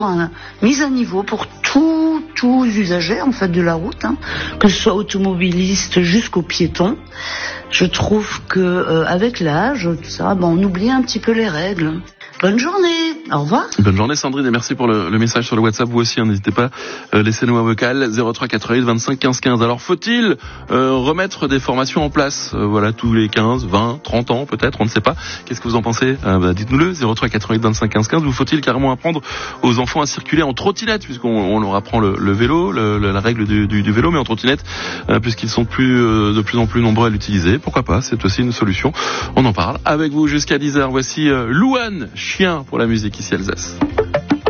mise à niveau pour tous usagers en fait de la route, que ce soit automobiliste jusqu'aux piétons. Je trouve que avec l'âge, tout ça, on oublie un petit peu les règles. Bonne journée, au revoir. Bonne journée Sandrine et merci pour le message sur le WhatsApp. Vous aussi, n'hésitez pas, laissez-nous un vocal 03 88 25 15 15. Alors faut-il remettre des formations en place tous les 15, 20, 30 ans peut-être, on ne sait pas. Qu'est-ce que vous en pensez? Dites-nous-le, 03 88 25 15 15. Ou faut-il carrément apprendre aux enfants à circuler en trottinette, puisqu'on leur apprend le vélo, la règle du vélo, mais en trottinette, puisqu'ils sont de plus en plus nombreux à l'utiliser. Pourquoi pas, c'est aussi une solution. On en parle avec vous jusqu'à 10h. Voici Louane, Chien pour la musique ici Alsace.